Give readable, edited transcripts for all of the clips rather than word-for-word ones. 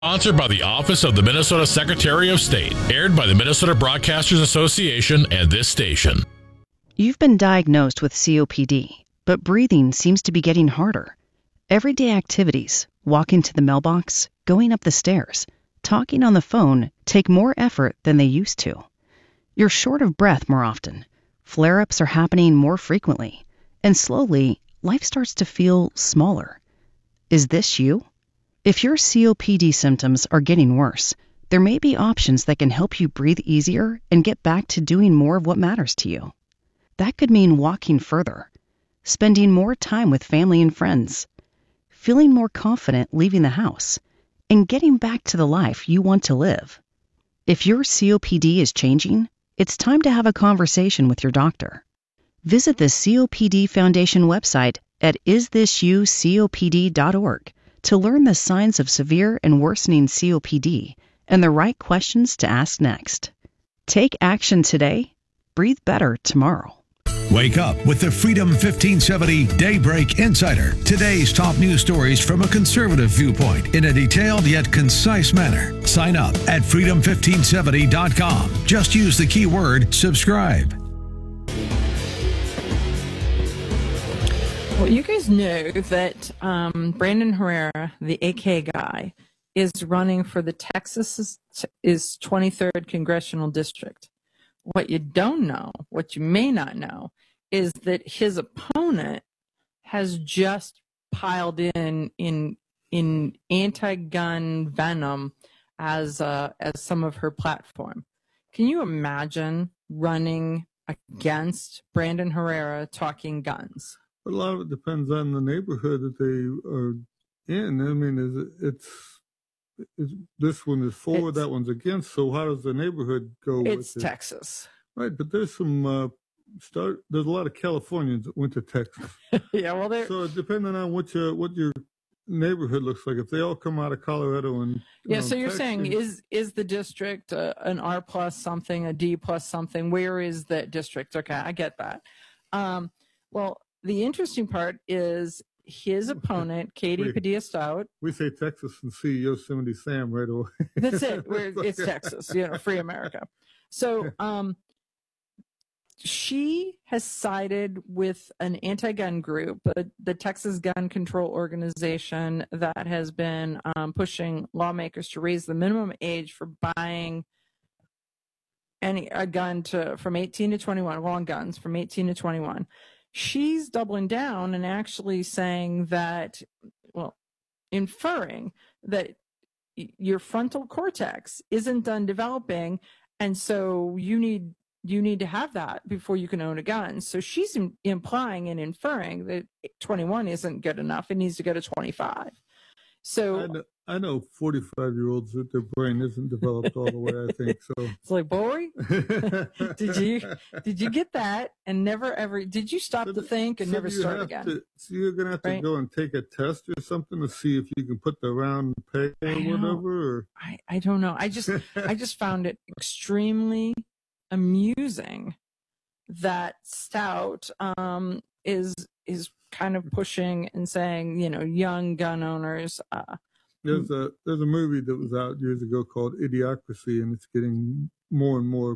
Sponsored by the Office of the Minnesota Secretary of State. Aired by the Minnesota Broadcasters Association and this station. You've been diagnosed with COPD, but breathing seems to be getting harder. Everyday activities, walking to the mailbox, going up the stairs, talking on the phone take more effort than they used to. You're short of breath more often. Flare-ups are happening more frequently. And slowly, life starts to feel smaller. Is this you? If your COPD symptoms are getting worse, there may be options that can help you breathe easier and get back to doing more of what matters to you. That could mean walking further, spending more time with family and friends, feeling more confident leaving the house, and getting back to the life you want to live. If your COPD is changing, it's time to have a conversation with your doctor. Visit the COPD Foundation website at isthisyoucopd.org to learn the signs of severe and worsening COPD and the right questions to ask next. Take action today. Breathe better tomorrow. Wake up with the Freedom 1570 Daybreak Insider. Today's top news stories from a conservative viewpoint in a detailed yet concise manner. Sign up at freedom1570.com. Just use the keyword subscribe. Well, you guys know that Brandon Herrera, the AK guy, is running for the Texas 23rd Congressional District. What you don't know, what you may not know, is that his opponent has just piled in anti-gun venom as some of her platform. Can you imagine running against Brandon Herrera talking guns? A lot of it depends on the neighborhood that they are in. I mean, it's this one is for, that one's against. So how does the neighborhood go? It's with it? Texas, right? But there's some there's a lot of Californians that went to Texas. Yeah, well, so depending on what your neighborhood looks like, if they all come out of Colorado and so you're saying is the district an R plus something, a D plus something? Where is that district? Okay, I get that. Well. The interesting part is his opponent, Katie Padilla Stout. We say Texas and see Yosemite Sam right away. That's it. It's Texas, free America. So she has sided with an anti-gun group, the Texas Gun Control Organization, that has been pushing lawmakers to raise the minimum age for buying a gun from 18 to 21, long guns from 18 to 21. She's doubling down and actually saying that, inferring that your frontal cortex isn't done developing, and so you need to have that before you can own a gun. So she's implying and inferring that 21 isn't good enough. It needs to go to 25. So I know 45-year-olds that their brain isn't developed all the way, I think. So it's like, boy, did you get that and never ever did you stop to think and never start again? So you're gonna have to go and take a test or something to see if you can put the round peg or whatever. Or? I don't know. I just found it extremely amusing that Stout is kind of pushing and saying, young gun owners. There's a movie that was out years ago called Idiocracy, and it's getting more and more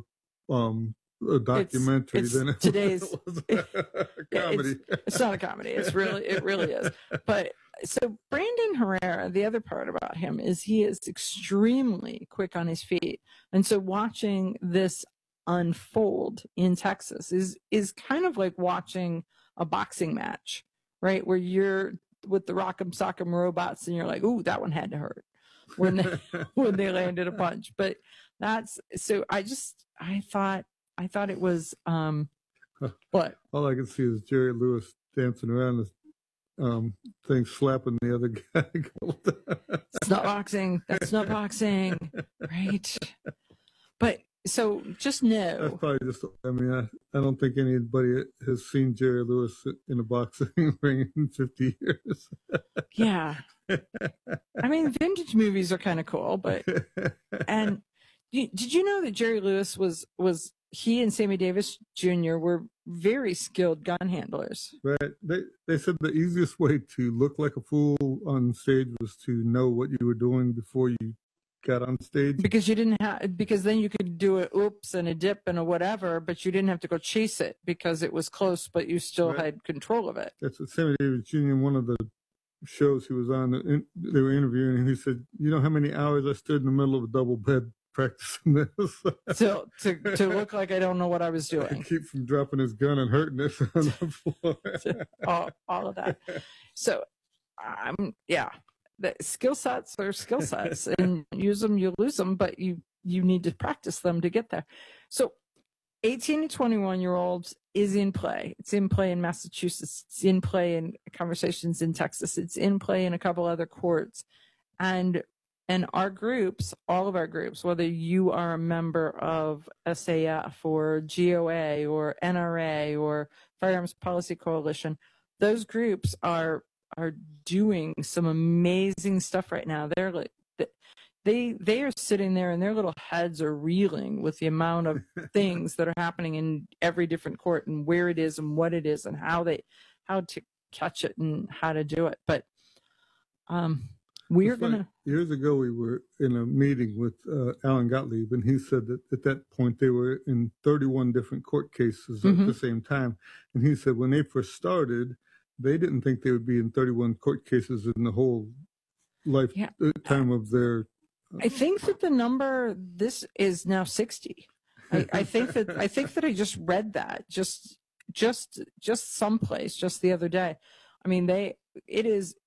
a documentary than it was a comedy. It's not a comedy. It really is. But so Brandon Herrera, the other part about him is he is extremely quick on his feet, and so watching this unfold in Texas is kind of like watching a boxing match, right? Where you're with the Rock'em Sock'em robots and you're like, ooh, that one had to hurt when they landed a punch. But that's so I thought it was what? All I can see is Jerry Lewis dancing around this thing, slapping the other guy. It's not boxing. That's not boxing. Right. But so just know. That's probably just, I don't think anybody has seen Jerry Lewis in a boxing ring in 50 years. Yeah. Vintage movies are kind of cool, but, and did you know that Jerry Lewis was he and Sammy Davis Jr. were very skilled gun handlers. Right. They said the easiest way to look like a fool on stage was to know what you were doing before you got on stage. Because then you could do a oops and a dip and a whatever, but you didn't have to go chase it because it was close, but you still had control of it. That's what Sammy Davis Jr. in one of the shows he was on, they were interviewing him. He said, "You know how many hours I stood in the middle of a double bed practicing this to look like I don't know what I was doing, keep from dropping his gun and hurting us on the floor." all of that. So, the skill sets are skill sets, and use them, you lose them, but you need to practice them to get there. So 18 to 21-year-olds is in play. It's in play in Massachusetts. It's in play in conversations in Texas. It's in play in a couple other courts. And our groups, all of our groups, whether you are a member of SAF or GOA or NRA or Firearms Policy Coalition, those groups are doing some amazing stuff right now. They're like, they are sitting there and their little heads are reeling with the amount of things that are happening in every different court and where it is and what it is and how to catch it and how to do it. But years ago we were in a meeting with Alan Gottlieb, and he said that at that point they were in 31 different court cases at the same time. And he said when they first started, they didn't think they would be in 31 court cases in the whole lifetime of their. I think that the number this is now 60. I think that I just read that just someplace just the other day. I mean, it is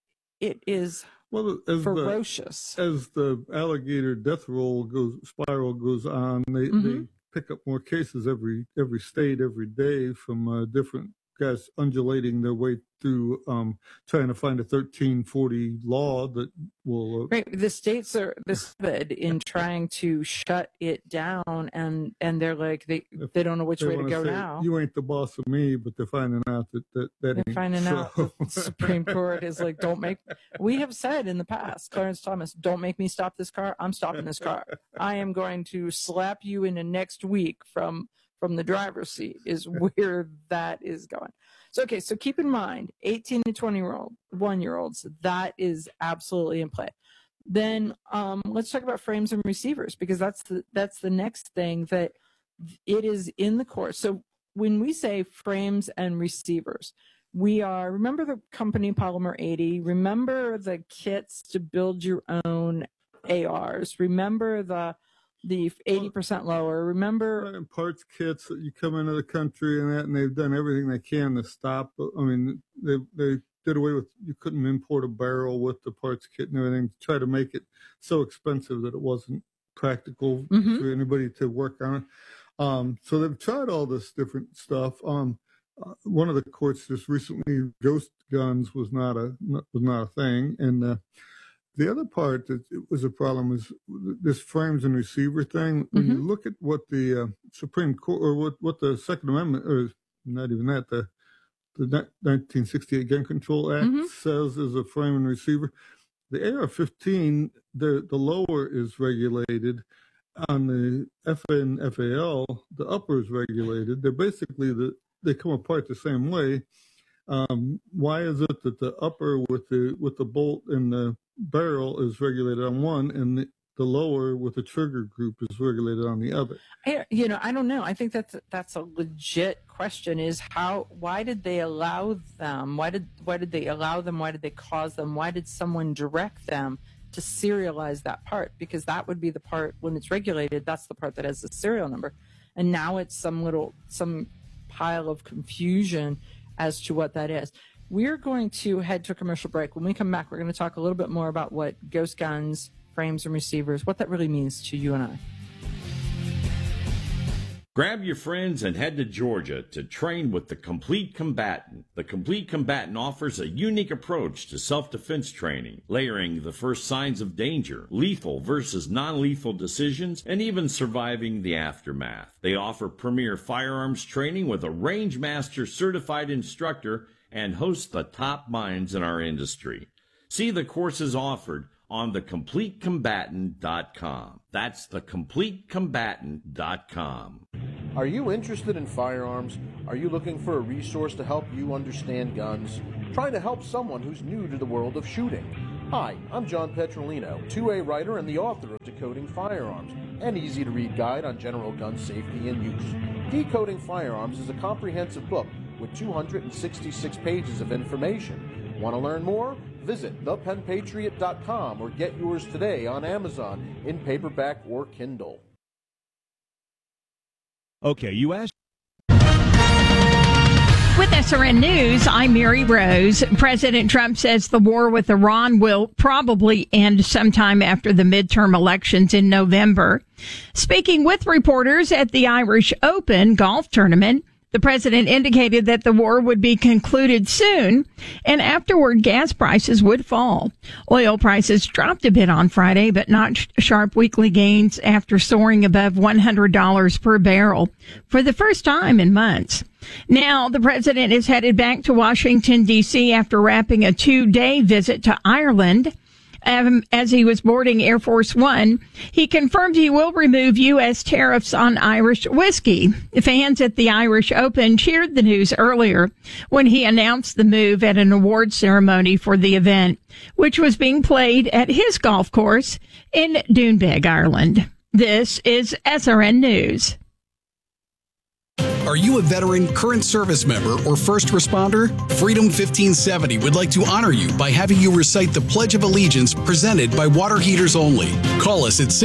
ferocious. As the alligator death spiral goes on, they pick up more cases every state every day from different guys undulating their way through trying to find a 1340 law that will right. The states are in trying to shut it down, and they're like they don't know which way to go now. You ain't the boss of me, but they're finding out that they're finding out the Supreme Court is like, we have said in the past, Clarence Thomas, don't make me stop this car. I'm stopping this car. I am going to slap you into next week from the driver's seat is where that is going. So, okay, so keep in mind, 18 to 21-year-olds, that is absolutely in play. Then let's talk about frames and receivers, because that's the next thing that it is in the course. So when we say frames and receivers, remember the company Polymer 80, remember the kits to build your own ARs, remember the 80% lower. Remember parts kits that you come into the country and they've done everything they can to stop. I mean, they did away with, you couldn't import a barrel with the parts kit and everything to try to make it so expensive that it wasn't practical for anybody to work on it. So they've tried all this different stuff. One of the courts just recently, ghost guns was not a thing, and the other part that it was a problem was this frames and receiver thing. When you look at what the Supreme Court or what the Second Amendment, or not even that, the 1968 Gun Control Act says is a frame and receiver. The AR-15, the lower is regulated. On the FA and FAL, the upper is regulated. They're basically they come apart the same way. Why is it that the upper with the bolt and the barrel is regulated on one, and the lower with the trigger group is regulated on the other? I don't know. I think that's a legit question. Is why did they allow them? Why did they allow them? Why did they cause them? Why did someone direct them to serialize that part? Because that would be the part when it's regulated. That's the part that has the serial number, and now it's some pile of confusion as to what that is. We're going to head to a commercial break. When we come back, we're going to talk a little bit more about what ghost guns, frames, and receivers, what that really means to you and I. Grab your friends and head to Georgia to train with the Complete Combatant. The Complete Combatant offers a unique approach to self-defense training, layering the first signs of danger, lethal versus non-lethal decisions, and even surviving the aftermath. They offer premier firearms training with a Range Master certified instructor and host the top minds in our industry. See the courses offered on thecompletecombatant.com. That's thecompletecombatant.com. Are you interested in firearms? Are you looking for a resource to help you understand guns? Trying to help someone who's new to the world of shooting? Hi, I'm John Petrolino, 2A writer and the author of Decoding Firearms, an easy-to-read guide on general gun safety and use. Decoding Firearms is a comprehensive book with 266 pages of information. Want to learn more? Visit thepenpatriot.com or get yours today on Amazon in paperback or Kindle. Okay, you asked. With SRN News, I'm Mary Rose. President Trump says the war with Iran will probably end sometime after the midterm elections in November. Speaking with reporters at the Irish Open golf tournament, the president indicated that the war would be concluded soon, and afterward gas prices would fall. Oil prices dropped a bit on Friday, but not sharp weekly gains after soaring above $100 per barrel for the first time in months. Now, the president is headed back to Washington, D.C. after wrapping a 2-day visit to Ireland. As he was boarding Air Force One, he confirmed he will remove U.S. tariffs on Irish whiskey. Fans at the Irish Open cheered the news earlier when he announced the move at an award ceremony for the event, which was being played at his golf course in Doonbeg, Ireland. This is SRN News. Are you a veteran, current service member, or first responder? Freedom 1570 would like to honor you by having you recite the Pledge of Allegiance presented by Water Heaters Only. Call us at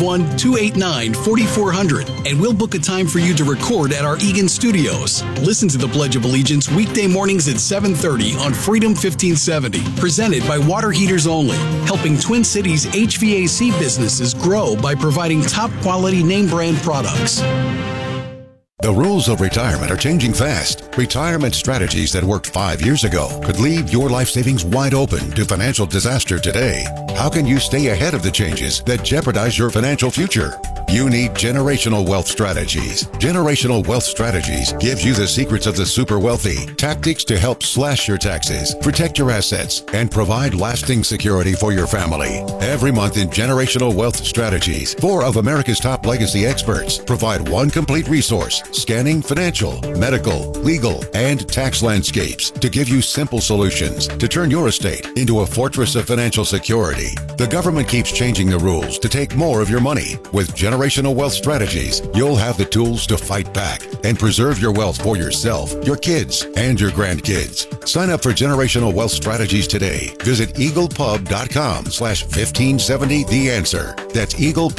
651-289-4400 and we'll book a time for you to record at our Eagan studios. Listen to the Pledge of Allegiance weekday mornings at 7:30 on Freedom 1570, presented by Water Heaters Only, helping Twin Cities HVAC businesses grow by providing top quality name brand products. The rules of retirement are changing fast. Retirement strategies that worked 5 years ago could leave your life savings wide open to financial disaster today. How can you stay ahead of the changes that jeopardize your financial future? You need Generational Wealth Strategies. Generational Wealth Strategies gives you the secrets of the super wealthy, tactics to help slash your taxes, protect your assets, and provide lasting security for your family. Every month in Generational Wealth Strategies, 4 of America's top legacy experts provide one complete resource, scanning financial, medical, legal, and tax landscapes to give you simple solutions to turn your estate into a fortress of financial security. The government keeps changing the rules to take more of your money. With Generational Wealth Strategies, you'll have the tools to fight back and preserve your wealth for yourself, your kids, and your grandkids. Sign up for Generational Wealth Strategies today. Visit eaglepub.com/1570-THE-ANSWER. That's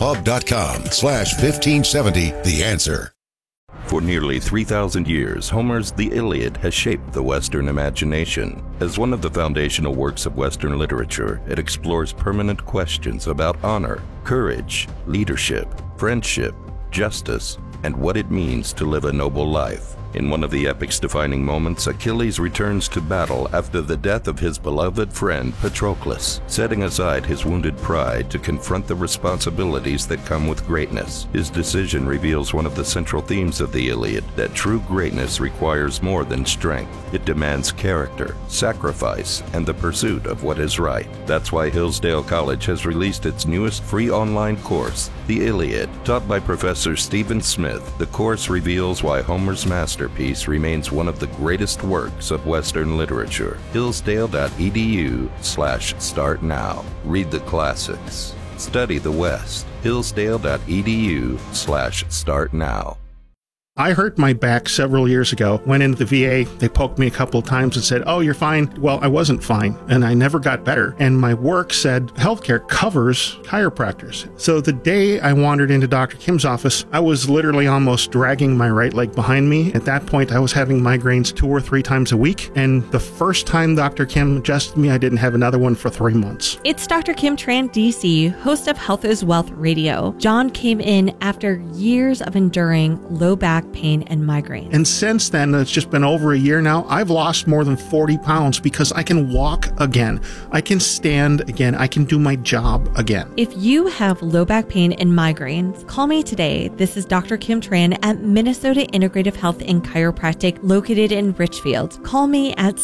eaglepub.com/1570-THE-ANSWER. For nearly 3,000 years, Homer's The Iliad has shaped the Western imagination. As one of the foundational works of Western literature, it explores permanent questions about honor, courage, leadership, friendship, justice, and what it means to live a noble life. In one of the epic's defining moments, Achilles returns to battle after the death of his beloved friend Patroclus, setting aside his wounded pride to confront the responsibilities that come with greatness. His decision reveals one of the central themes of the Iliad, that true greatness requires more than strength. It demands character, sacrifice, and the pursuit of what is right. That's why Hillsdale College has released its newest free online course, The Iliad. Taught by Professor Stephen Smith, the course reveals why Homer's masterpiece remains one of the greatest works of Western literature. Hillsdale.edu/start now. Read the classics. Study the West. Hillsdale.edu/start now. I hurt my back several years ago. Went into the VA. They poked me a couple of times and said, "Oh, you're fine." Well, I wasn't fine, and I never got better. And my work said healthcare covers chiropractors. So the day I wandered into Dr. Kim's office, I was literally almost dragging my right leg behind me. At that point, I was having migraines 2 or 3 times a week. And the first time Dr. Kim adjusted me, I didn't have another one for 3 months. It's Dr. Kim Tran, DC, host of Health is Wealth Radio. John came in after years of enduring low back back pain and migraines. And since then, it's just been over a year now, I've lost more than 40 pounds because I can walk again. I can stand again. I can do my job again. If you have low back pain and migraines, call me today. This is Dr. Kim Tran at Minnesota Integrative Health and Chiropractic located in Richfield. Call me at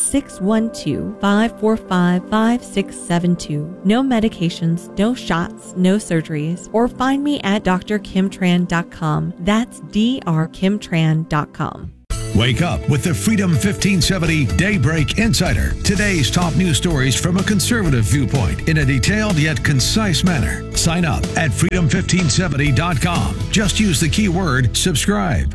612-545-5672. No medications, no shots, no surgeries, or find me at drkimtran.com. That's drkimtran.com. Wake up with the Freedom 1570 Daybreak Insider. Today's top news stories from a conservative viewpoint in a detailed yet concise manner. Sign up at freedom1570.com. Just use the keyword subscribe.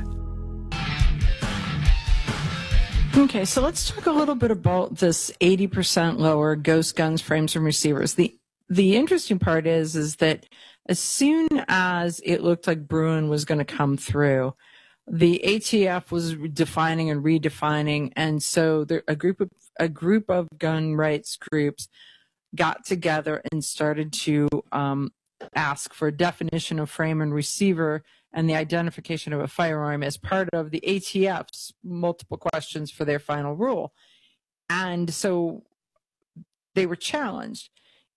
Okay, so let's talk a little bit about this 80% lower ghost guns, frames, and receivers. The interesting part is that as soon as it looked like Bruen was going to come through, the ATF was defining and redefining, and so a group of gun rights groups got together and started to ask for a definition of frame and receiver and the identification of a firearm as part of the ATF's multiple questions for their final rule. And so they were challenged.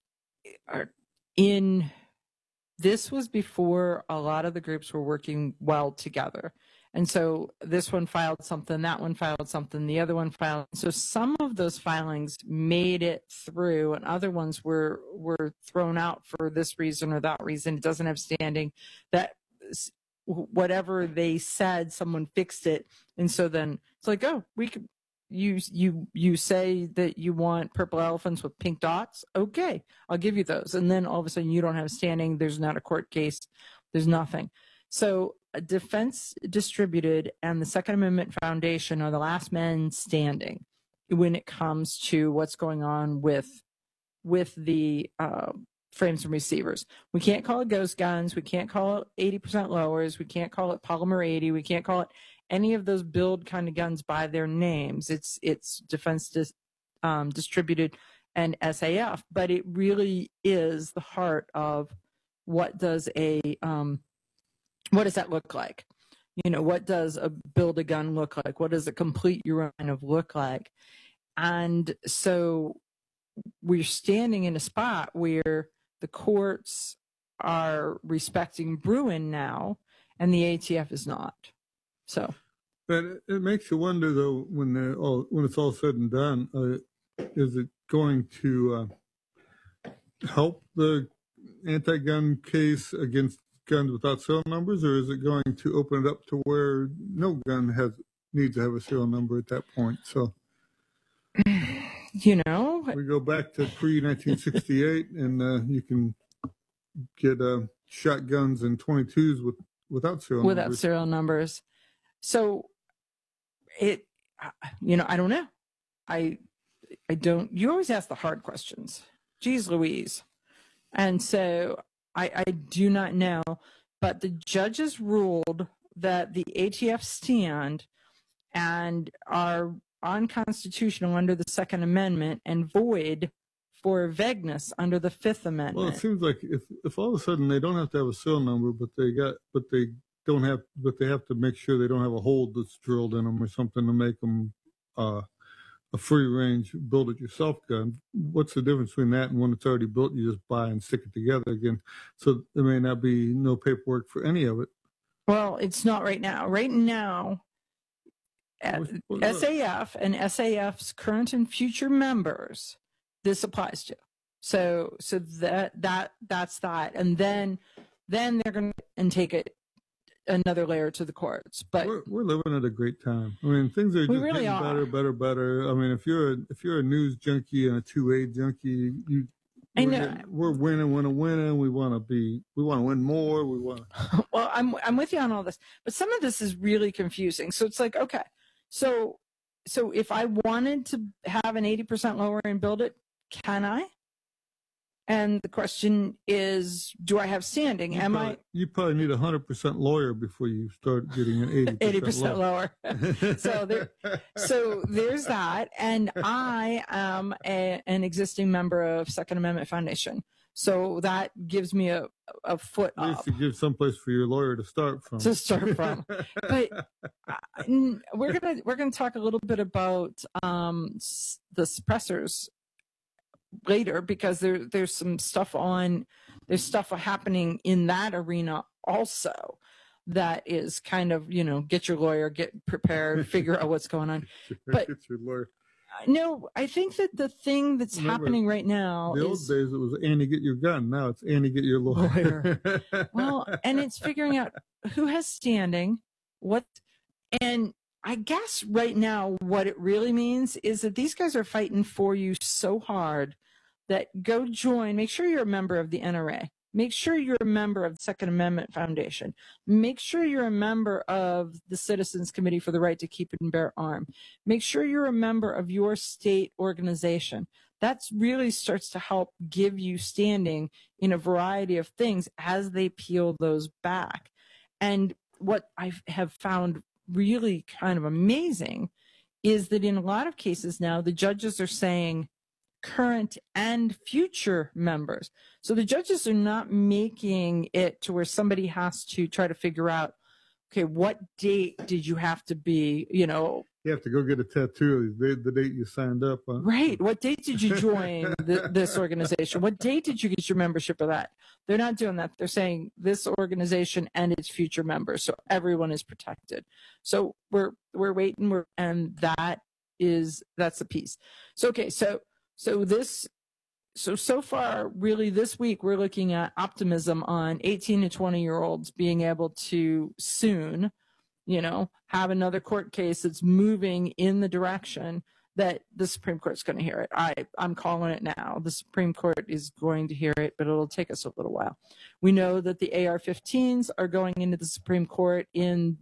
This was before a lot of the groups were working well together. And so this one filed something, that one filed something, the other one filed. So some of those filings made it through, and other ones were thrown out for this reason or that reason. It doesn't have standing. That whatever they said, someone fixed it. And so then it's like, oh, we could. You say that you want purple elephants with pink dots. Okay, I'll give you those. And then all of a sudden you don't have standing. There's not a court case. There's nothing. So Defense Distributed and the Second Amendment Foundation are the last men standing when it comes to what's going on with the frames and receivers. We can't call it ghost guns. We can't call it 80% lowers. We can't call it polymer 80. We can't call it any of those build kind of guns by their names. It's Defense Distributed and SAF, but it really is the heart of what does what does that look like? You know, what does a build a gun look like? What does a complete uranium look like? And so we're standing in a spot where the courts are respecting Bruen now, and the ATF is not. So, but it makes you wonder, though, when it's all said and done, is it going to help the anti-gun case against guns without serial numbers, or is it going to open it up to where no gun needs to have a serial number at that point? So, you know, we go back to pre-1968, and you can get shotguns and 22s without serial numbers. So I don't know. I don't. You always ask the hard questions. Geez Louise. And so I do not know, but the judges ruled that the ATF stand and are unconstitutional under the Second Amendment and void for vagueness under the Fifth Amendment. Well, it seems like if all of a sudden they don't have to have a serial number, but they have to make sure they don't have a hole that's drilled in them or something to make them a free range build it yourself gun. What's the difference between that and one that's already built? You just buy and stick it together again. So there may not be no paperwork for any of it. Well, it's not right now. Right now, SAF and SAF's current and future members, this applies to. So that's that. And then they're going to take it another layer to the courts. But we're living at a great time. I mean, things are just really getting better. I mean, if you're a news junkie and a 2A junkie, we're winning. We want to win more. Well, I'm with you on all this, but some of this is really confusing. So it's like, okay, so if I wanted to have an 80% lower and build it, can I? And the question is, do I have standing? You probably need 100% lawyer before you start getting an 80% lower. So there's that. And I am an existing member of Second Amendment Foundation. So that gives me a a foot At least up. to give someplace for your lawyer to start from. But we're gonna talk a little bit about the suppressors later, because there's some stuff happening in that arena also that is kind of, get your lawyer, get prepared, figure out what's going on. But get your lawyer. No, I think that the thing that's happening right now the old days it was Annie, get your gun. Now it's Annie, get your lawyer. Well, and it's figuring out who has standing, and I guess right now what it really means is that these guys are fighting for you so hard that go join. Make sure you're a member of the NRA. Make sure you're a member of the Second Amendment Foundation. Make sure you're a member of the Citizens Committee for the Right to Keep and Bear Arms. Make sure you're a member of your state organization. That really starts to help give you standing in a variety of things as they peel those back. And what I have found really kind of amazing is that in a lot of cases now, the judges are saying current and future members. So the judges are not making it to where somebody has to try to figure out, okay, what date did you have to be, You have to go get a tattoo the date you signed up on. Right. What date did you join this organization? What date did you get your membership of that? They're not doing that. They're saying this organization and its future members. So everyone is protected. So we're waiting. And that's the piece. So, okay. So far, really this week, we're looking at optimism on 18 to 20-year-olds being able to soon, have another court case that's moving in the direction that the Supreme Court's going to hear it. I'm calling it now. The Supreme Court is going to hear it, but it'll take us a little while. We know that the AR-15s are going into the Supreme Court in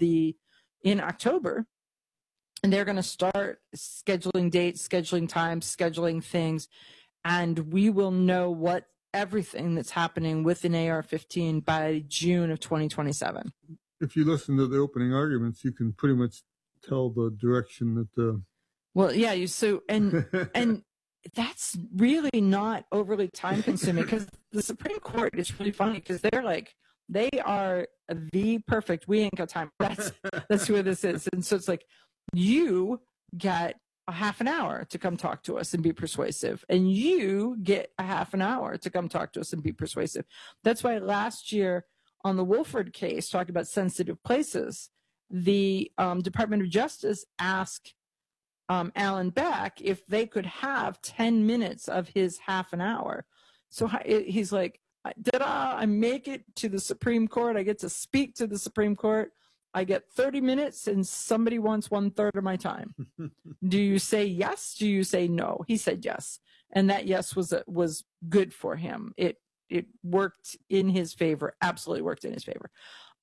October. And they're going to start scheduling dates, scheduling times, scheduling things. And we will know everything that's happening with an AR-15 by June of 2027. If you listen to the opening arguments, you can pretty much tell the direction that Well, yeah, and that's really not overly time consuming, because the Supreme Court is really funny, because they are the perfect, we ain't got time. That's who this is. And so it's like, you get a half an hour to come talk to us and be persuasive, and you get a half an hour to come talk to us and be persuasive. That's why last year on the Wolford case, talking about sensitive places, the Department of Justice asked Alan Beck if they could have 10 minutes of his half an hour. So he's like, I make it to the Supreme Court. I get to speak to the Supreme Court. I get 30 minutes and somebody wants 1/3 of my time. Do you say yes? Do you say no? He said yes. And that yes was good for him. It worked in his favor. Absolutely worked in his favor.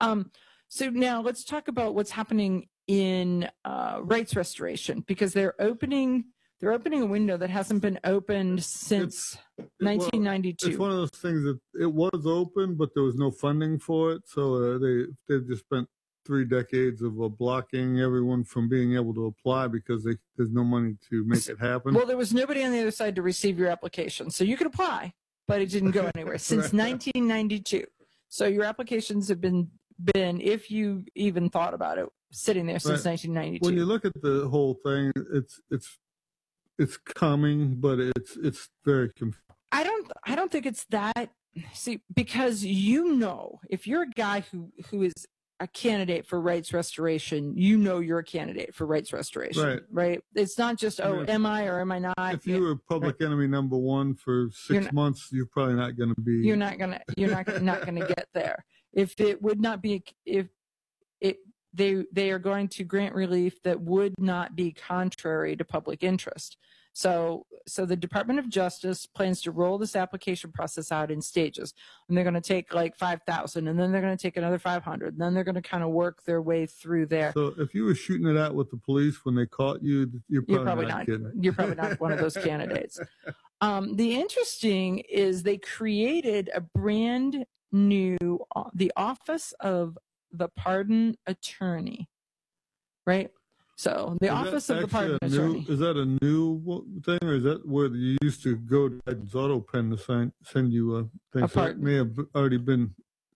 So now let's talk about what's happening in rights restoration, because they're opening a window that hasn't been opened since 1992. It's one of those things that it was open, but there was no funding for it. So they've just spent 3 decades of blocking everyone from being able to apply because there's no money to make it happen. Well, there was nobody on the other side to receive your application. So you could apply, but it didn't go anywhere since 1992. So your applications have been, if you even thought about it, sitting there since 1992. When you look at the whole thing, it's coming, but it's very confusing. I don't think it's that. See, because if you're a guy who is a candidate for rights restoration, you're a candidate for rights restoration, right? It's not just, am I or am I not? If you were public enemy number one for 6 months, you're probably not going to be. You're not going to get there. If it would not be, they are going to grant relief that would not be contrary to public interest. So the Department of Justice plans to roll this application process out in stages, and they're going to take like 5,000, and then they're going to take another 500, and then they're going to kind of work their way through there. So if you were shooting it out with the police when they caught you, you're probably not getting it. You're probably not one of those candidates. The interesting is they created a brand new, the Office of the Pardon Attorney, right? So the Office of the Pardon Attorney. Is that a new thing, or is that where you used to go to Auto Pen to send you a thing? So it may have already been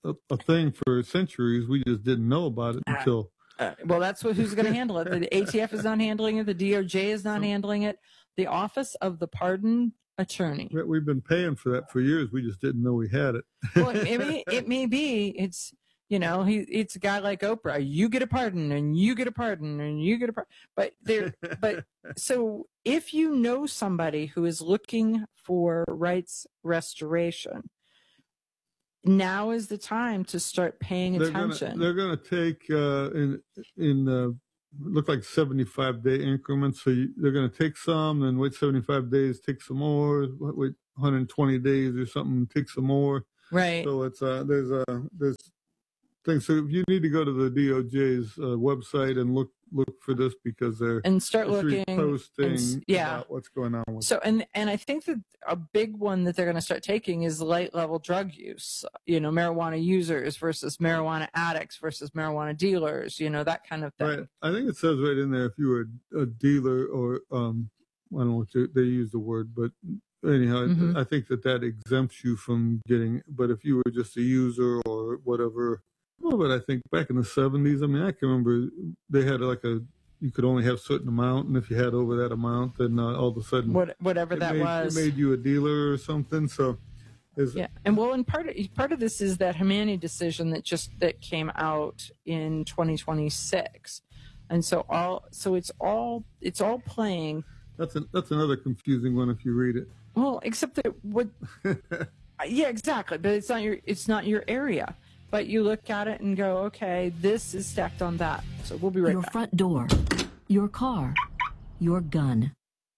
a thing for centuries. We just didn't know about it until. Well, that's who's going to handle it. The ATF is not handling it. The DOJ is not handling it. The Office of the Pardon Attorney. We've been paying for that for years. We just didn't know we had it. Well, it may be. It's, it's a guy like Oprah. You get a pardon, and you get a pardon, and you get a pardon. But so if you know somebody who is looking for rights restoration, now is the time to start paying attention. They're going to take in look like 75-day increments. So they're going to take some, then wait 75 days, take some more, wait 120 days or something, take some more. Right. So it's there's things. So if you need to go to the DOJ's website and look for this, because they're start looking, posting about what's going on with so and I think that a big one that they're going to start taking is light level drug use, marijuana users versus marijuana addicts versus marijuana dealers, that kind of thing. Right. I think it says right in there, if you were a dealer or I don't know what they use the word, but anyhow, I think that exempts you from getting, but if you were just a user or whatever. Well, but I think back in the 70s, I can remember they had you could only have a certain amount, and if you had over that amount, then all of a sudden, whatever that was, it made you a dealer or something. So, and part of this is that Hamani decision that came out in 2026, and so it's all playing. That's another confusing one if you read it. Well, except that yeah, exactly, but it's not your area. But you look at it and go, okay, this is stacked on that. So we'll be right back. Your front door, your car, your gun.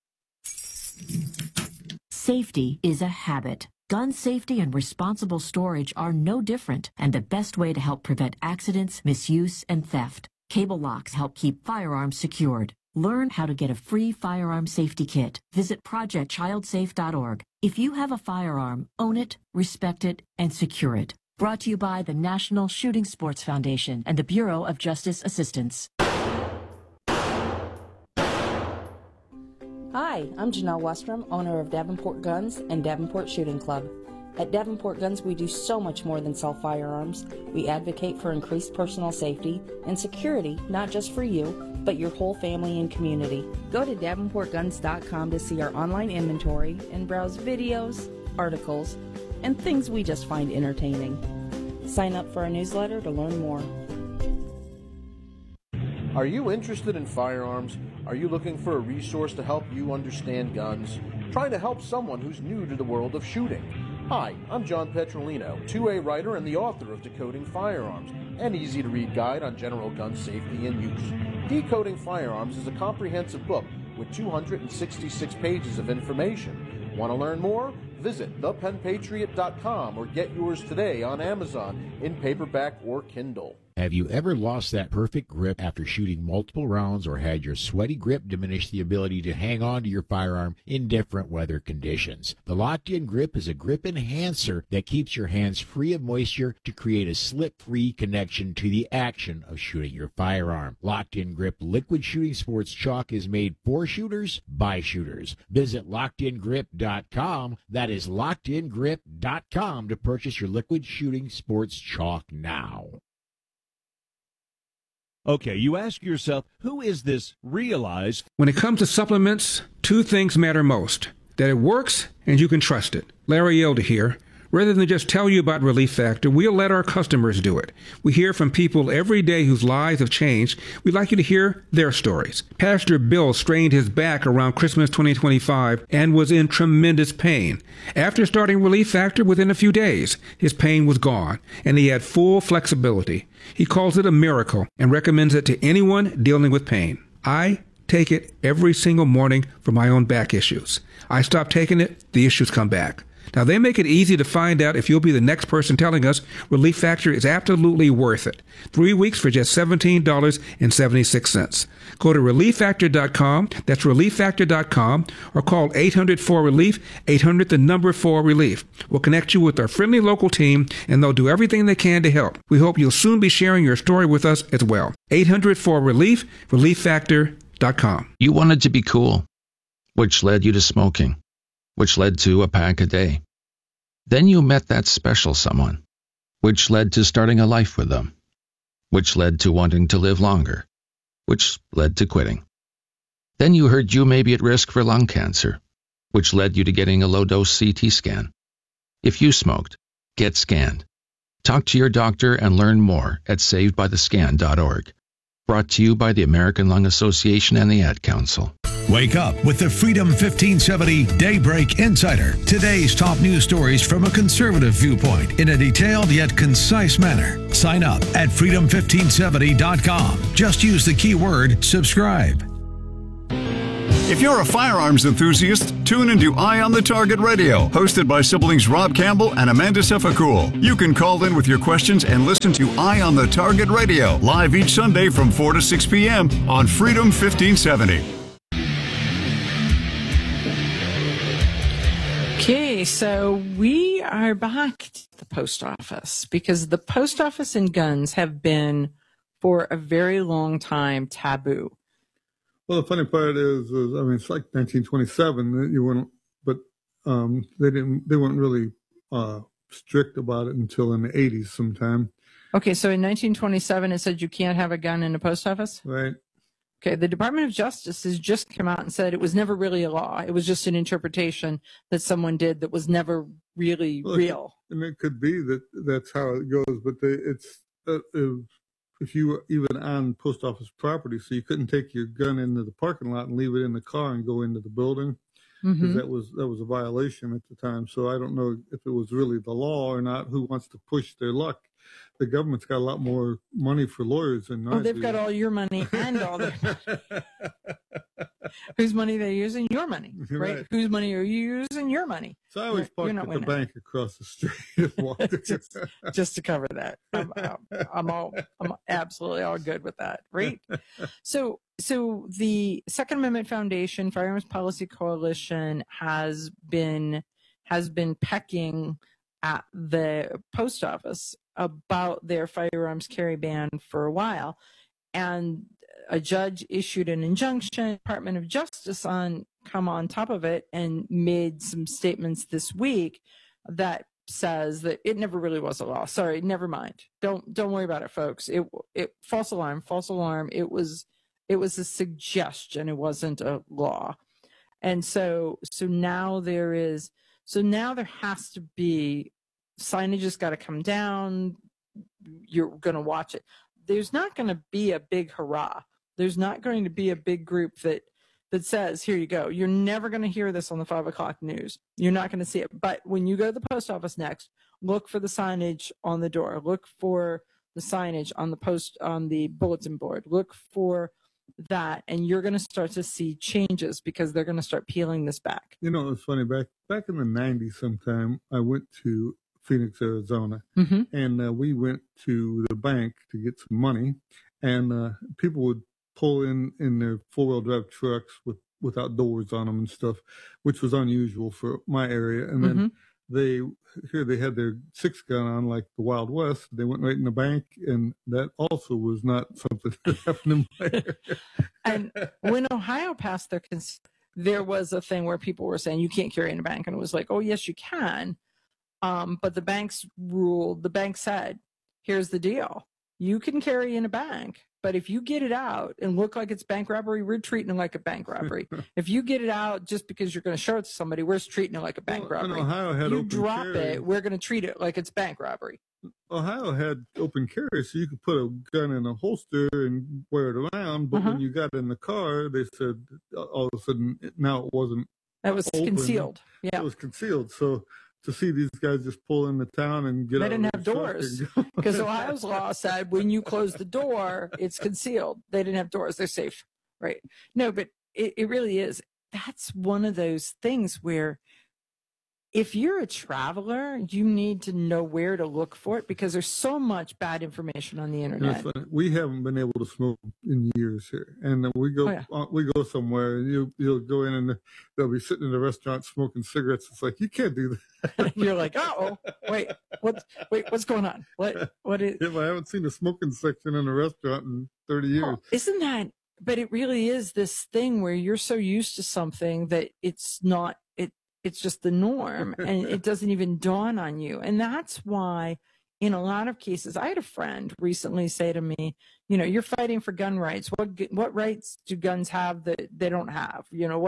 Safety is a habit. Gun safety and responsible storage are no different, and the best way to help prevent accidents, misuse, and theft. Cable locks help keep firearms secured. Learn how to get a free firearm safety kit. Visit ProjectChildSafe.org. If you have a firearm, own it, respect it, and secure it. Brought to you by the National Shooting Sports Foundation and the Bureau of Justice Assistance. Hi, I'm Janelle Westrom, owner of Davenport Guns and Davenport Shooting Club. At Davenport Guns, we do so much more than sell firearms. We advocate for increased personal safety and security, not just for you, but your whole family and community. Go to DavenportGuns.com to see our online inventory and browse videos, articles, and things we just find entertaining. Sign up for our newsletter to learn more. Are you interested in firearms? Are you looking for a resource to help you understand guns? Trying to help someone who's new to the world of shooting? Hi, I'm John Petrolino, 2A writer and the author of Decoding Firearms, an easy-to-read guide on general gun safety and use. Decoding Firearms is a comprehensive book with 266 pages of information. Want to learn more? Visit thepenpatriot.com or get yours today on Amazon in paperback or Kindle. Have you ever lost that perfect grip after shooting multiple rounds, or had your sweaty grip diminish the ability to hang on to your firearm in different weather conditions? The Locked-In Grip is a grip enhancer that keeps your hands free of moisture to create a slip-free connection to the action of shooting your firearm. Locked-In Grip Liquid Shooting Sports Chalk is made for shooters by shooters. Visit LockedInGrip.com. That is LockedInGrip.com to purchase your Liquid Shooting Sports Chalk now. Okay, you ask yourself, who is this Realize? When it comes to supplements, two things matter most: that it works and you can trust it. Larry Elder here. Rather than just tell you about Relief Factor, we'll let our customers do it. We hear from people every day whose lives have changed. We'd like you to hear their stories. Pastor Bill strained his back around Christmas 2025 and was in tremendous pain. After starting Relief Factor, within a few days, his pain was gone, and he had full flexibility. He calls it a miracle and recommends it to anyone dealing with pain. I take it every single morning for my own back issues. I stop taking it, the issues come back. Now, they make it easy to find out if you'll be the next person telling us Relief Factor is absolutely worth it. 3 weeks for just $17.76. Go to ReliefFactor.com, that's ReliefFactor.com, or call 800-4RELIEF, 800-4RELIEF. We'll connect you with our friendly local team, and they'll do everything they can to help. We hope you'll soon be sharing your story with us as well. 800-4RELIEF, ReliefFactor.com. You wanted to be cool, which led you to smoking, which led to a pack a day. Then you met that special someone. which led to starting a life with them, which led to wanting to live longer, which led to quitting. Then you heard you may be at risk for lung cancer, which led you to getting a low-dose CT scan. If you smoked, get scanned. Talk to your doctor and learn more at savedbythescan.org. Brought to you by the American Lung Association and the Ad Council. Wake up with the Freedom 1570 Daybreak Insider. Today's top news stories from a conservative viewpoint in a detailed yet concise manner. Sign up at freedom1570.com. Just use the keyword subscribe. If you're a firearms enthusiast, tune into Eye on the Target Radio, hosted by siblings Rob Campbell and Amanda Sefakul. You can call in with your questions and listen to Eye on the Target Radio, live each Sunday from 4 to 6 p.m. on Freedom 1570. Okay, so we are back to the post office because the post office and guns have been for a very long time taboo. Well, the funny part is I mean, it's like 1927. You weren't, but they weren't really strict about it until in the 80s sometime. Okay, so in 1927, it said you can't have a gun in a post office? Right. Okay, the Department of Justice has just come out and said it was never really a law. It was just an interpretation that someone did that was never really real. And it could be that that's how it goes, but it's if you were even on post office property, so you couldn't take your gun into the parking lot and leave it in the car and go into the building, because that was a violation at the time. So I don't know if it was really the law or not. Who wants to push their luck? The government's got a lot more money for lawyers than I do. They've got all your money and all their money. Whose money are they using? Your money, right? Whose money are you using? Your money. So I always parked at the bank across the street. just to cover that. I'm absolutely all good with that, right? So the Second Amendment Foundation, Firearms Policy Coalition has been pecking at the post office about their firearms carry ban for a while, and a judge issued an injunction. Department of Justice come on top of it and made some statements this week that says that it never really was a law. Sorry, never mind. Don't worry about it, folks. It false alarm. It was a suggestion. It wasn't a law. And so now there has to be signage has got to come down. You're going to watch it. There's not going to be a big hurrah. There's not going to be a big group that says, here you go. You're never going to hear this on the 5 o'clock news. You're not going to see it. But when you go to the post office next, look for the signage on the door. Look for the signage on the bulletin board. Look for that, and you're going to start to see changes because they're going to start peeling this back. You know, it's funny. Back in the 90s sometime, I went to Phoenix, Arizona, and we went to the bank to get some money, and people would pull in their four-wheel drive trucks without doors on them and stuff, which was unusual for my area. And then they had their 6-gun on like the Wild West. They went right in the bank, and that also was not something that happened in my area. And when Ohio passed there was a thing where people were saying you can't carry in a bank, and it was like, oh yes, you can. But the banks ruled. The bank said, here's the deal: you can carry in a bank, but if you get it out and look like it's bank robbery, we're treating it like a bank robbery. If you get it out just because you're going to show it to somebody, we're treating it like a bank robbery. Ohio had you open drop carry. it, we're going to treat it like it's bank robbery. Ohio had open carry, so you could put a gun in a holster and wear it around. But when you got in the car, they said all of a sudden now it wasn't. That was open. Concealed. Yeah, it was concealed. So to see these guys just pull into town and get they out didn't of have the doors truck because Ohio's law said when you close the door, it's concealed. They didn't have doors; they're safe, right? No, but it really is. That's one of those things where if you're a traveler, you need to know where to look for it because there's so much bad information on the internet. We haven't been able to smoke in years here, and we go somewhere, and you'll go in, and they'll be sitting in the restaurant smoking cigarettes. It's like you can't do that. You're like, what's going on? What is? Yeah, I haven't seen a smoking section in a restaurant in 30 years. Isn't that? But it really is this thing where you're so used to something that it's not. It's just the norm, and it doesn't even dawn on you. And that's why in a lot of cases, I had a friend recently say to me, you're fighting for gun rights. What rights do guns have that they don't have?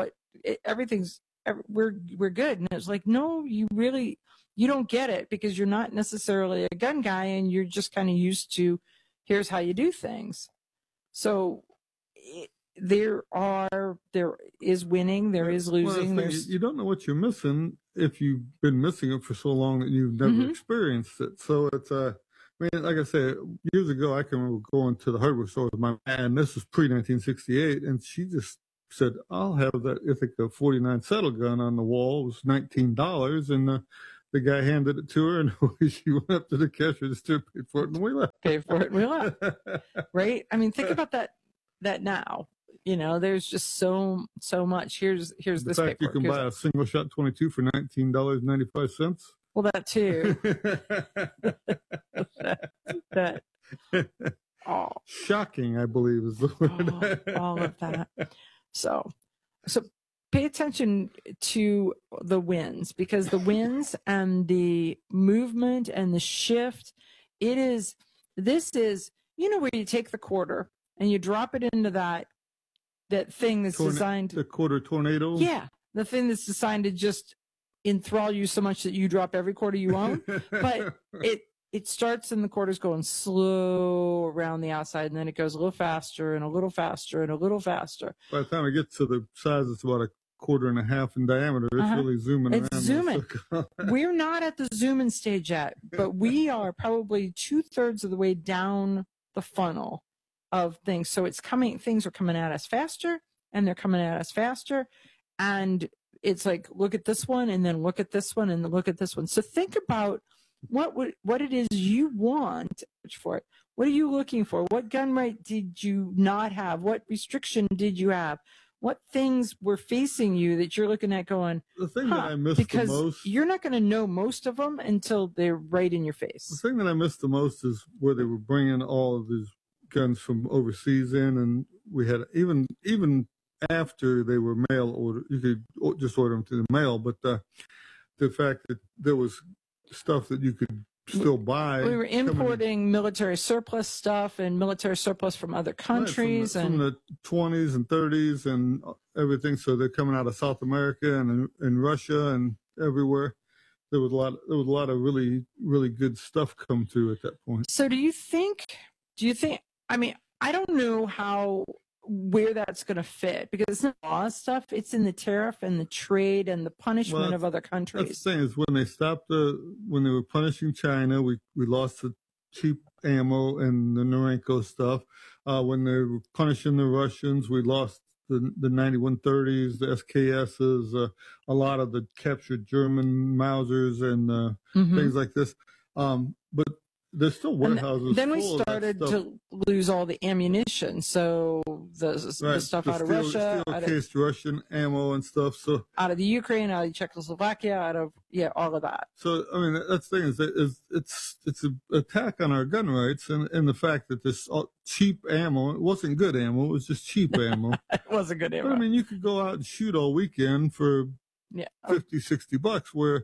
We're good. And it's like, no, you don't get it, because you're not necessarily a gun guy, and you're just kind of used to, here's how you do things. So there is winning, there is losing. You don't know what you're missing if you've been missing it for so long that you've never experienced it. So it's like I said, years ago, I can remember going to the hardware store with my mom, and this was pre-1968, and she just said, I'll have that Ithaca 49 saddle gun on the wall. It was $19, and the guy handed it to her, and she went up to the cash register, paid for it, and we left. Right? I mean, think about that now. There's just so much. Here's this fact paperwork. You can buy a single shot 22 for $19.95. Well, that too. that. Oh, shocking! I believe is the word. All of that. So pay attention to the winds, because the winds and the movement and the shift. This is where you take the quarter and you drop it into that thing that's designed. The quarter tornado? Yeah. The thing that's designed to just enthrall you so much that you drop every quarter you own. But it starts and the quarter's going slow around the outside, and then it goes a little faster and a little faster and a little faster. By the time it gets to the size, it's about a quarter and a half in diameter. It's really zooming around. It's zooming. We're not at the zooming stage yet, but we are probably 2/3 of the way down the funnel of things. So things are coming at us faster, and they're coming at us faster. And it's like, look at this one, and then look at this one, and look at this one. So think about what it is you want for it. What are you looking for? What gun right did you not have? What restriction did you have? What things were facing you that you're looking at going, the thing that I missed the most, you're not going to know most of them until they're right in your face. The thing that I missed the most is where they were bringing all of these guns from overseas in, and we had even after they were mail order, you could just order them through the mail, but the fact that there was stuff that you could still buy. We were importing military surplus stuff and military surplus from other countries, from the 20s and 30s and everything. So they're coming out of South America and Russia and everywhere. There was a lot of really, really good stuff come through at that point. So do you think? I mean, I don't know where that's going to fit, because it's not law stuff. It's in the tariff and the trade and the punishment of other countries. That's the thing is, when they stopped when they were punishing China, we lost the cheap ammo and the Norenko stuff. When they were punishing the Russians, we lost the 9130s, the SKSs, a lot of the captured German Mausers and things like this. But there's still warehouses. Then we started to lose all the ammunition. So the stuff out of Russia, steel-cased Russian ammo and stuff. So out of the Ukraine, out of Czechoslovakia, all of that. So I mean, that's the thing is it's an attack on our gun rights, and the fact that this cheap ammo, it wasn't good ammo, it was just cheap ammo. It wasn't good ammo. But, I mean, you could go out and shoot all weekend for $50-$60, where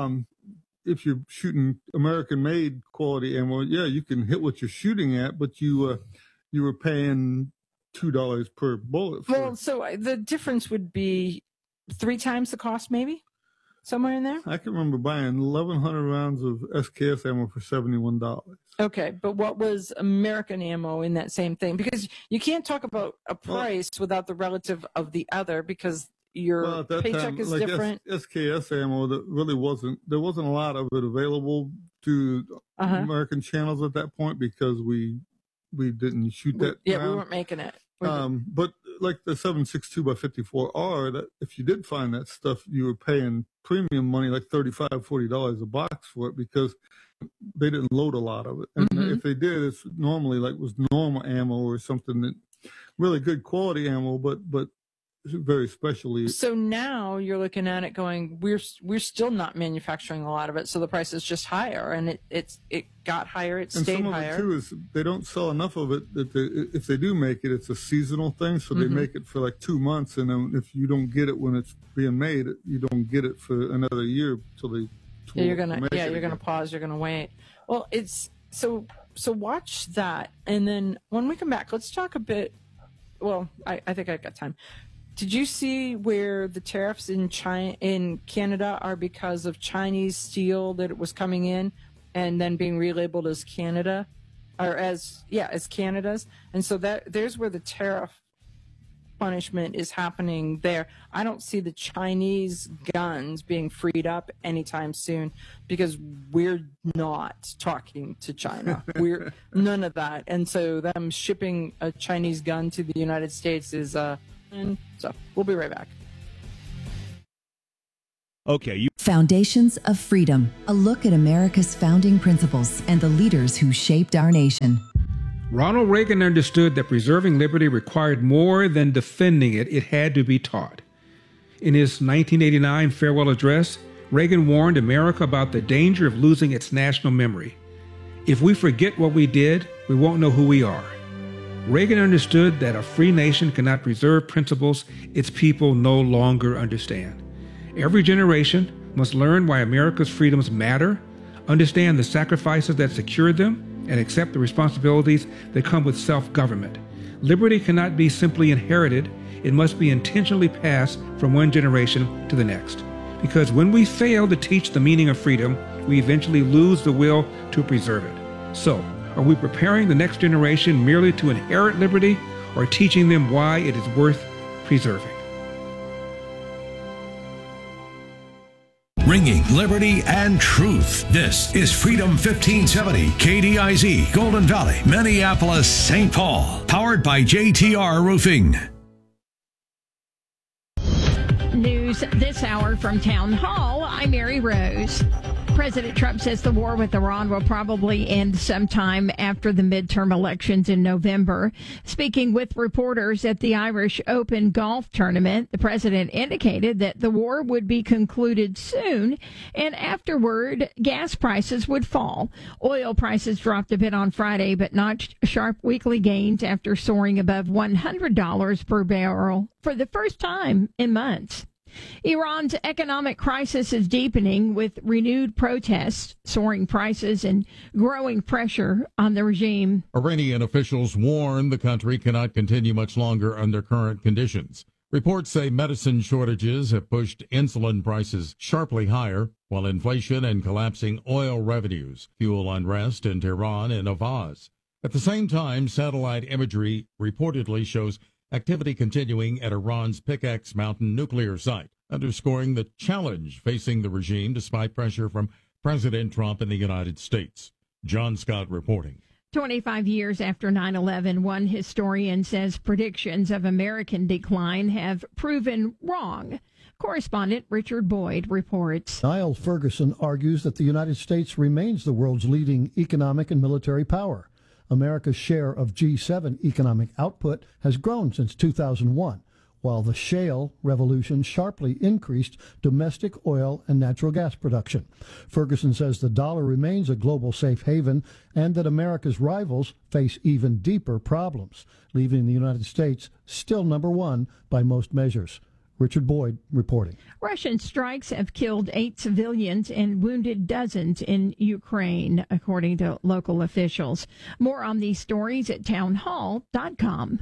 if you're shooting American-made quality ammo, you can hit what you're shooting at, but you were paying $2 per bullet. Well, so the difference would be 3 times the cost, maybe, somewhere in there. I can remember buying 1,100 rounds of SKS ammo for $71. Okay, but what was American ammo in that same thing? Because you can't talk about a price without the relative of the other, because your paycheck is different. SKS ammo, there wasn't a lot of it available to American channels at that point, because we didn't shoot that. Yeah, we weren't making it. But like the 7.62x54R, that if you did find that stuff, you were paying premium money, like $35-$40 a box for it, because they didn't load a lot of it. And if they did, it's normally was normal ammo or something that really good quality ammo, but very specially. So now you're looking at it going, we're still not manufacturing a lot of it, so the price is just higher, and it got higher, it stayed higher. And some of it too is they don't sell enough of it that if they do make it, it's a seasonal thing, so they make it for like 2 months, and then if you don't get it when it's being made, you don't get it for another year till they. You're gonna pause, you're gonna wait. Well, it's so watch that. And then when we come back, let's talk a bit. Well, I think I got time. Did you see where the tariffs in Canada are because of Chinese steel that it was coming in and then being relabeled as Canada, or as Canada's? And so there's where the tariff punishment is happening there. I don't see the Chinese guns being freed up anytime soon because we're not talking to China. We're none of that. And so them shipping a Chinese gun to the United States is so we'll be right back. Okay. Foundations of Freedom, a look at America's founding principles and the leaders who shaped our nation. Ronald Reagan understood that preserving liberty required more than defending it. It had to be taught. In his 1989 farewell address, Reagan warned America about the danger of losing its national memory. If we forget what we did, we won't know who we are. Reagan understood that a free nation cannot preserve principles its people no longer understand. Every generation must learn why America's freedoms matter, understand the sacrifices that secured them, and accept the responsibilities that come with self-government. Liberty cannot be simply inherited. It must be intentionally passed from one generation to the next. Because when we fail to teach the meaning of freedom, we eventually lose the will to preserve it. So, are we preparing the next generation merely to inherit liberty, or teaching them why it is worth preserving? Bringing liberty and truth. This is Freedom 1570, KDIZ, Golden Valley, Minneapolis, St. Paul. Powered by JTR Roofing. News this hour from Town Hall. I'm Mary Rose. President Trump says the war with Iran will probably end sometime after the midterm elections in November. Speaking with reporters at the Irish Open golf tournament, the president indicated that the war would be concluded soon, and afterward, gas prices would fall. Oil prices dropped a bit on Friday, but notched sharp weekly gains after soaring above $100 per barrel for the first time in months. Iran's economic crisis is deepening with renewed protests, soaring prices, and growing pressure on the regime. Iranian officials warn the country cannot continue much longer under current conditions. Reports say medicine shortages have pushed insulin prices sharply higher, while inflation and collapsing oil revenues fuel unrest in Tehran and Avaz. At the same time, satellite imagery reportedly shows activity continuing at Iran's Pickaxe Mountain nuclear site, underscoring the challenge facing the regime despite pressure from President Trump in the United States. John Scott reporting. 25 years after 9/11, one historian says predictions of American decline have proven wrong. Correspondent Richard Boyd reports. Niall Ferguson argues that the United States remains the world's leading economic and military power. America's share of G7 economic output has grown since 2001, while the shale revolution sharply increased domestic oil and natural gas production. Ferguson says the dollar remains a global safe haven and that America's rivals face even deeper problems, leaving the United States still number one by most measures. Richard Boyd reporting. Russian strikes have killed 8 civilians and wounded dozens in Ukraine, according to local officials. More on these stories at townhall.com.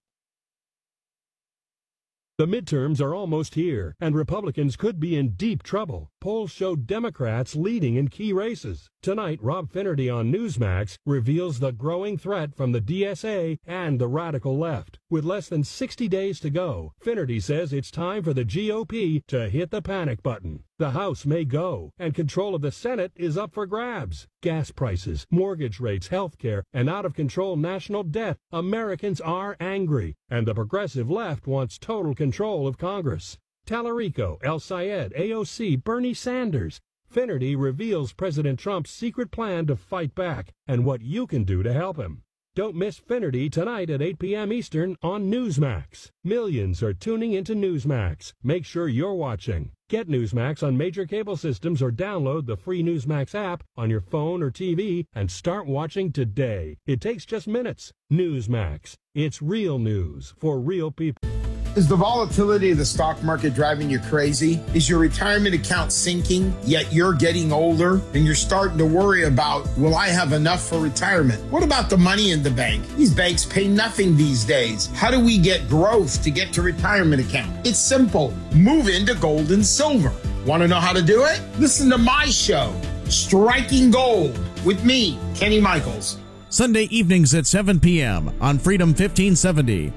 The midterms are almost here, and Republicans could be in deep trouble. Polls show Democrats leading in key races. Tonight, Rob Finnerty on Newsmax reveals the growing threat from the DSA and the radical left. With less than 60 days to go, Finnerty says it's time for the GOP to hit the panic button. The House may go, and control of the Senate is up for grabs. Gas prices, mortgage rates, health care, and out-of-control national debt. Americans are angry, and the progressive left wants total control of Congress. Tallarico, El Sayed, AOC, Bernie Sanders. Finnerty reveals President Trump's secret plan to fight back and what you can do to help him. Don't miss Finnerty tonight at 8 p.m. Eastern on Newsmax. Millions are tuning into Newsmax. Make sure you're watching. Get Newsmax on major cable systems or download the free Newsmax app on your phone or TV and start watching today. It takes just minutes. Newsmax. It's real news for real people. Is the volatility of the stock market driving you crazy? Is your retirement account sinking, yet you're getting older and you're starting to worry about, will I have enough for retirement? What about the money in the bank? These banks pay nothing these days. How do we get growth to get to retirement account? It's simple. Move into gold and silver. Want to know how to do it? Listen to my show, Striking Gold, with me, Kenny Michaels. Sunday evenings at 7 p.m. on Freedom 1570.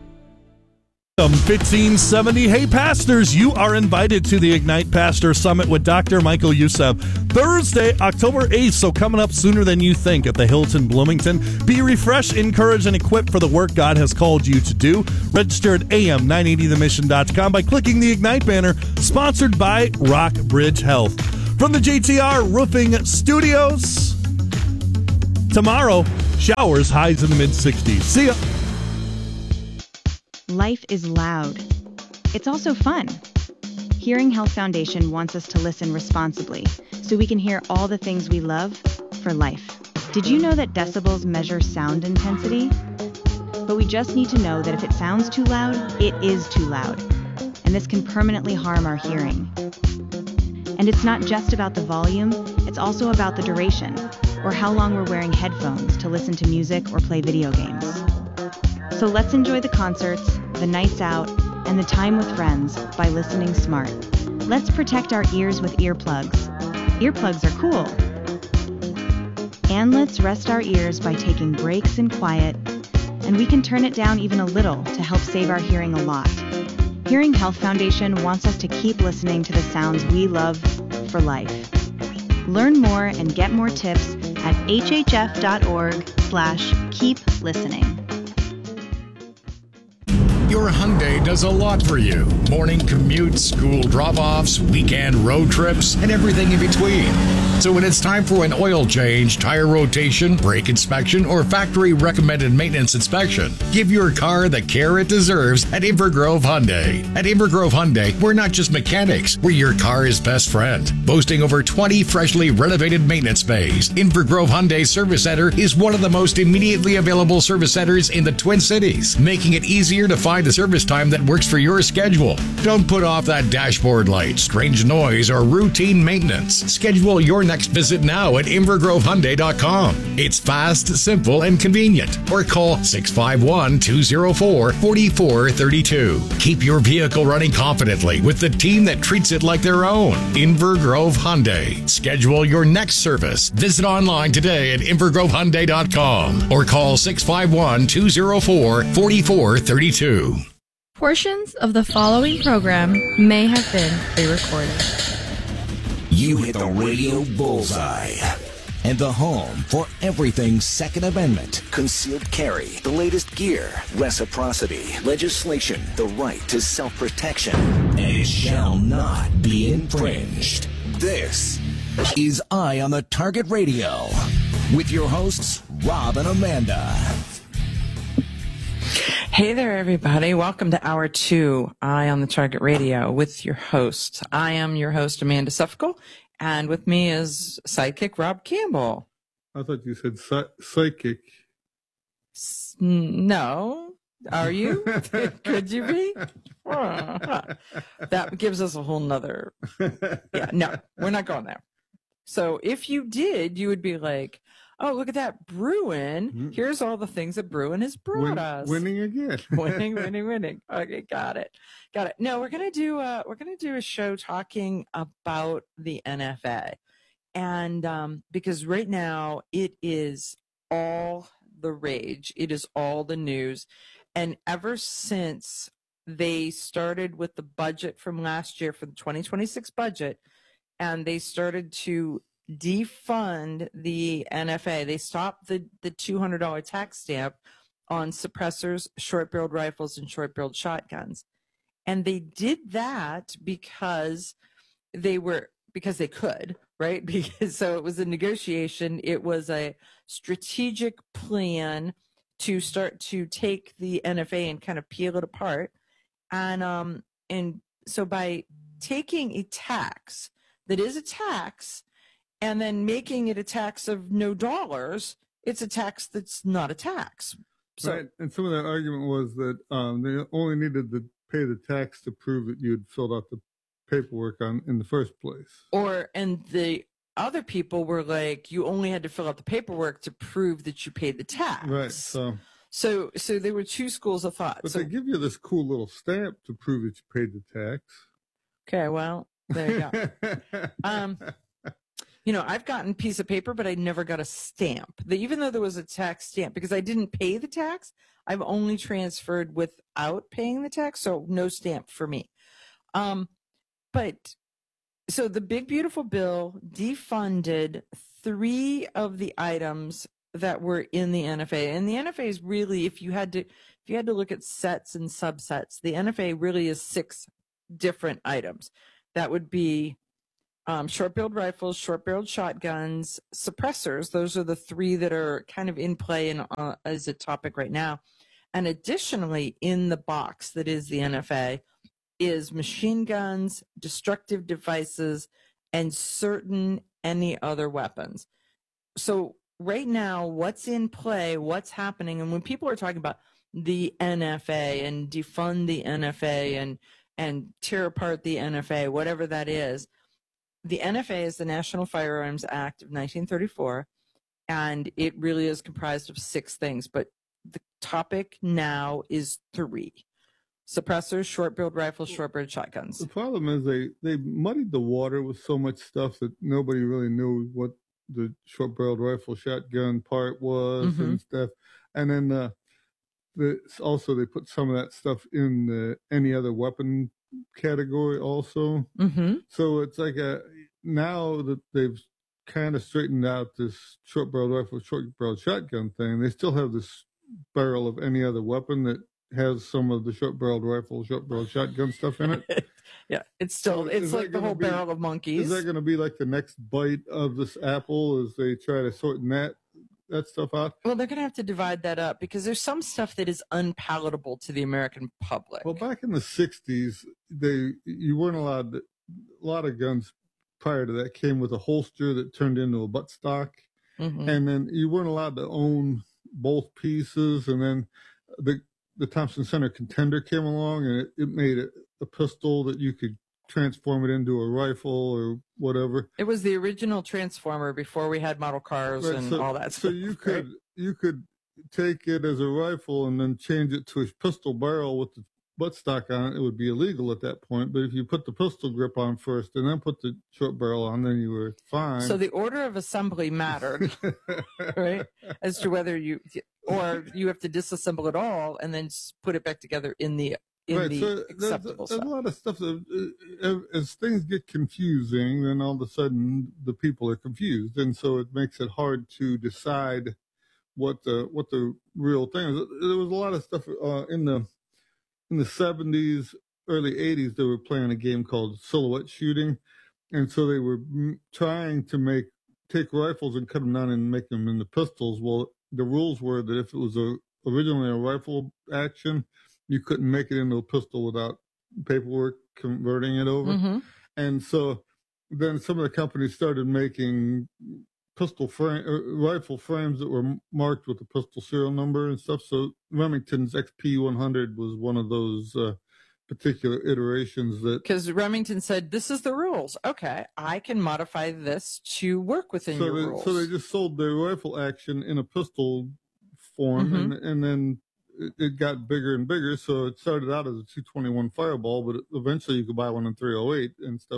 1570. Hey, pastors, you are invited to the Ignite Pastor Summit with Dr. Michael Youssef Thursday, October 8th. So coming up sooner than you think at the Hilton Bloomington. Be refreshed, encouraged, and equipped for the work God has called you to do. Register at am980themission.com by clicking the Ignite banner, sponsored by Rockbridge Health. From the JTR Roofing Studios, tomorrow, showers, highs in the mid-60s. See ya. Life is loud. It's also fun. Hearing Health Foundation wants us to listen responsibly so we can hear all the things we love for life. Did you know that decibels measure sound intensity? But we just need to know that if it sounds too loud, it is too loud. And this can permanently harm our hearing. And it's not just about the volume, it's also about the duration, or how long we're wearing headphones to listen to music or play video games. So let's enjoy the concerts, the nights out, and the time with friends by listening smart. Let's protect our ears with earplugs. Earplugs are cool. And let's rest our ears by taking breaks in quiet, and we can turn it down even a little to help save our hearing a lot. Hearing Health Foundation wants us to keep listening to the sounds we love for life. Learn more and get more tips at hhf.org/keep listening. Your Hyundai does a lot for you. Morning commutes, school drop-offs, weekend road trips, and everything in between. So when it's time for an oil change, tire rotation, brake inspection, or factory-recommended maintenance inspection, give your car the care it deserves at Invergrove Hyundai. At Invergrove Hyundai, we're not just mechanics, we're your car's best friend. Boasting over 20 freshly renovated maintenance bays, Invergrove Hyundai Service Center is one of the most immediately available service centers in the Twin Cities, making it easier to find a service time that works for your schedule. Don't put off that dashboard light, strange noise, or routine maintenance. Schedule your next visit now at InvergroveHyundai.com. It's fast, simple, and convenient. Or call 651-204-4432. Keep your vehicle running confidently with the team that treats it like their own. Invergrove Hyundai. Schedule your next service. Visit online today at InvergroveHyundai.com or call 651-204-4432. Portions of the following program may have been pre-recorded. You hit the radio bullseye. And the home for everything Second Amendment, concealed carry, the latest gear, reciprocity, legislation, the right to self-protection, and it shall not be infringed. This is Eye on the Target Radio with your hosts, Rob and Amanda. Hey there, everybody. Welcome to Hour 2, Eye on the Target Radio with your host. I am your host, Amanda Suffolk, and with me is sidekick Rob Campbell. I thought you said psychic. No. Are you? Could you be? That gives us a whole nother... Yeah, no, we're not going there. So if you did, you would be like, oh, look at that, Bruin. Here's all the things that Bruin has brought us. Winning again. winning. Okay, got it. No, we're gonna do a show talking about the NFA, and because right now it is all the rage, it is all the news, and ever since they started with the budget from last year for the 2026 budget, and they started to defund the NFA. They stopped the $200 tax stamp on suppressors, short-barreled rifles, and short-barreled shotguns. And they did that because they could, right? So it was a negotiation. It was a strategic plan to start to take the NFA and kind of peel it apart. And so by taking a tax that is a tax and then making it a tax of no dollars, it's a tax that's not a tax. So, right. And some of that argument was that they only needed to pay the tax to prove that you had filled out the paperwork in the first place. And the other people were like, you only had to fill out the paperwork to prove that you paid the tax. Right. So there were two schools of thought. But they give you this cool little stamp to prove that you paid the tax. Okay, well, there you go. I've gotten a piece of paper, but I never got a stamp. Even though there was a tax stamp, because I didn't pay the tax, I've only transferred without paying the tax, so no stamp for me. So the big beautiful bill defunded 3 of the items that were in the NFA, and the NFA is really, if you had to look at sets and subsets, the NFA really is 6 different items. That would be short-barreled rifles, short-barreled shotguns, suppressors. Those are the 3 that are kind of in play and as a topic right now. And additionally, in the box that is the NFA is machine guns, destructive devices, and certain any other weapons. So right now, what's in play, what's happening, and when people are talking about the NFA and defund the NFA and tear apart the NFA, whatever that is, the NFA is the National Firearms Act of 1934, and it really is comprised of 6 things, but the topic now is 3. Suppressors, short-barreled rifles, short-barreled shotguns. The problem is they muddied the water with so much stuff that nobody really knew what the short-barreled rifle shotgun part was and stuff. And then also they put some of that stuff in the any other weapon category also. So it's like now that they've kind of straightened out this short-barreled rifle, short-barreled shotgun thing, they still have this barrel of any other weapon that has some of the short-barreled rifle, short-barreled shotgun stuff in it. Yeah, it's like the whole barrel of monkeys. Is that going to be like the next bite of this apple as they try to sort that stuff out? Well, they're going to have to divide that up because there's some stuff that is unpalatable to the American public. Well, back in the 60s, you weren't allowed a lot of guns prior to that came with a holster that turned into a buttstock. And then you weren't allowed to own both pieces. And then the Thompson Center Contender came along, and it made a pistol that you could transform it into a rifle or whatever. It was the original transformer before we had model cars and all that stuff. So you could take it as a rifle and then change it to a pistol barrel with the buttstock on it. It would be illegal at that point. But if you put the pistol grip on first and then put the short barrel on, then you were fine. So the order of assembly mattered, right? As to whether you have to disassemble it all and then put it back together in the acceptable stuff. There's a lot of stuff that, as things get confusing, then all of a sudden the people are confused, and so it makes it hard to decide what the real thing is. There was a lot of stuff in the 70s, early 80s. They were playing a game called silhouette shooting, and so they were trying to take rifles and cut them down and make them into pistols. Well, the rules were that if it was originally a rifle action, you couldn't make it into a pistol without paperwork converting it over. And so then some of the companies started making rifle frames that were marked with the pistol serial number and stuff. So Remington's XP100 was one of those particular iterations because Remington said, this is the rules. Okay, I can modify this to work within your rules. So they just sold their rifle action in a pistol form, and then it got bigger and bigger. So it started out as a 221 Fireball, but eventually you could buy one in 308 and stuff.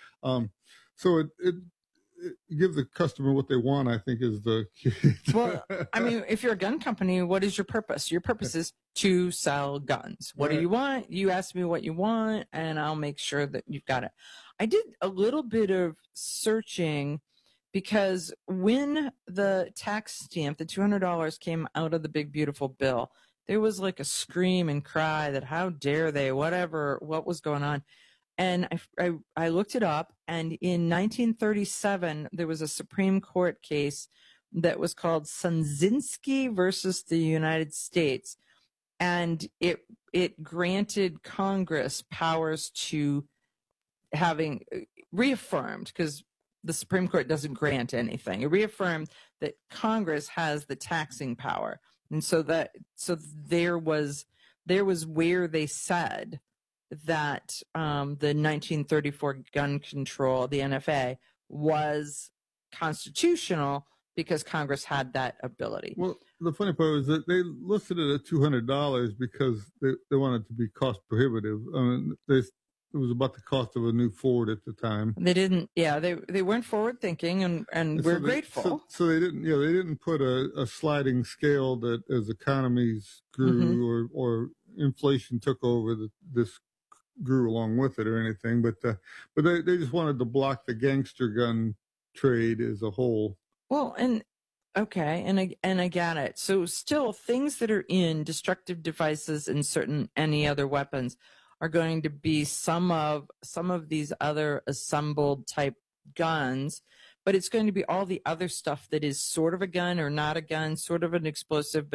So it give the customer what they want, I think, is the key. Well, I mean, if you're a gun company, what is your purpose? Your purpose is to sell guns. What do you want? You ask me what you want, and I'll make sure that you've got it. I did a little bit of searching because when the tax stamp, the $200 came out of the big, beautiful bill, there was like a scream and cry that how dare they, what was going on. And I looked it up, and in 1937, there was a Supreme Court case that was called Sunzinski versus the United States. And it granted Congress powers to having reaffirmed, because the Supreme Court doesn't grant anything. It reaffirmed that Congress has the taxing power. And so there was where they said that the 1934 gun control, the NFA, was constitutional because Congress had that ability. Well, the funny part was that they listed it at $200 because they wanted it to be cost prohibitive. I mean, it was about the cost of a new Ford at the time. They didn't, they weren't forward thinking, and we're grateful. So they didn't put a sliding scale that as economies grew or inflation took over, this grew along with it or anything. But they just wanted to block the gangster gun trade as a whole. Well, and I get it. So still, things that are in destructive devices and any other weapons are going to be some of these other assembled type guns, but it's going to be all the other stuff that is sort of a gun or not a gun, sort of an explosive, but